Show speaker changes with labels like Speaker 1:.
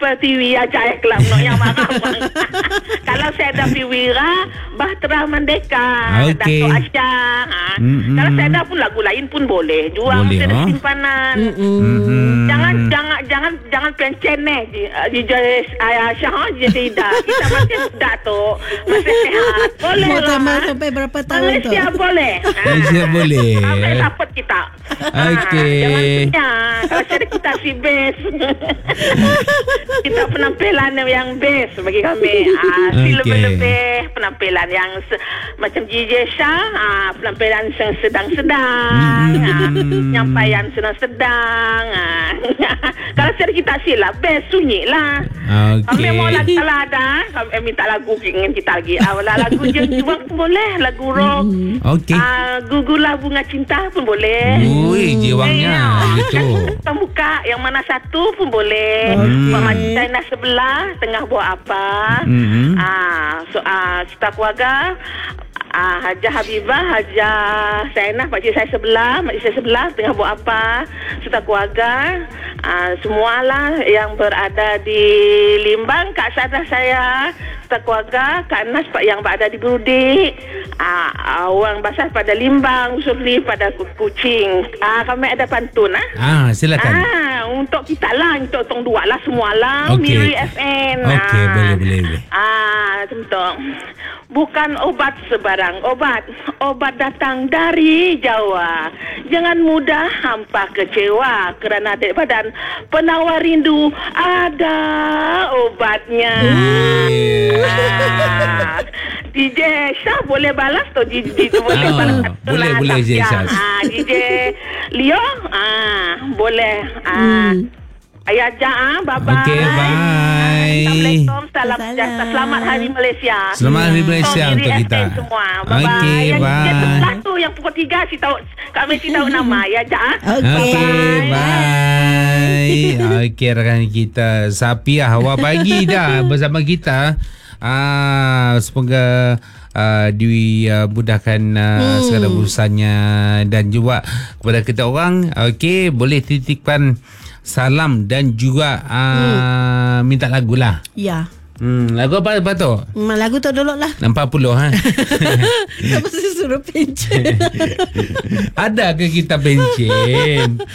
Speaker 1: Pertiwi aja kelam no yang marah. Kalau saya ada Piwira, Bahtera Merdeka,
Speaker 2: Okey.
Speaker 1: Dato' Asya. Kalau saya ada pun lagu lain pun boleh. Jual
Speaker 2: Boleh,
Speaker 1: mesti ada
Speaker 2: oh.
Speaker 1: simpanan. Jangan pencen DJ Syah jadi dah. Kita masih muda tu, masih sehat. Boleh
Speaker 3: Mau
Speaker 1: lah.
Speaker 3: tambah sampai berapa tahun tu?
Speaker 1: Malaysia boleh.
Speaker 2: Malaysia boleh.
Speaker 1: Sampai dapat kita.
Speaker 2: Okey.
Speaker 1: Jangan punya. Kalau saya kita si best. Kita penampilan yang best bagi kami. Lebih-lebih penampilan yang macam DJ Syah, penampilan yang sedang-sedang, nyampaian sedang-sedang. Kalau saya kita silap best sunyi lah. Kami mau lagu kalau ada, kami minta lagu ingin kita lagi. Lagu yang juang pun boleh, lagu rock.
Speaker 2: Okey.
Speaker 1: Gugulah bunga cinta pun boleh.
Speaker 2: Ui, jiwangnya gitu.
Speaker 1: Pembuka yang mana satu pun boleh. China sebelah tengah buat apa? Setiap keluarga Hajah Habibah, Hajah Sainah, makcik saya sebelah tengah buat apa? Setiap keluarga semualah yang berada di Limbang, Kak Sadah saya, setiap keluarga, Kak Nas yang berada di Brudi, orang Basah pada Limbang, Surli pada Kuching. Kami ada pantun
Speaker 2: silakan.
Speaker 1: Untuk kita lah, untuk tong dua lah semualah.
Speaker 2: Okey.
Speaker 1: Miri FN.
Speaker 2: Okey, boleh.
Speaker 1: Tentu. Bukan obat sebarang obat datang dari Jawa. Jangan mudah hampa kecewa kerana di badan penawar rindu ada obatnya. DJ Syah boleh balas tu DJ boleh balas.
Speaker 2: Boleh DJ Syah.
Speaker 1: DJ Leo boleh. Ayah Jah, bye-bye.
Speaker 2: Okey, bye.
Speaker 1: Assalamualaikum, selamat Hari Malaysia.
Speaker 2: Selamat Hari Malaysia untuk kita.
Speaker 1: Semua. Bye-bye.
Speaker 2: Okey, bye.
Speaker 1: Yang sebelah tu yang pukul 3 kami tahu nama ya Jah.
Speaker 2: Okey, bye. Okey, rakan kita Sapiah awal pagi dah bersama kita. Semoga dimudahkan segala urusannya dan juga kepada kita orang. Okey, boleh titipkan salam dan juga minta lagu lah.
Speaker 3: Ya.
Speaker 2: Lagu apa tu?
Speaker 3: Lagu tu dulu lah.
Speaker 2: 40
Speaker 3: Tak mesti suruh pencet.
Speaker 2: Ada ke kita pencen?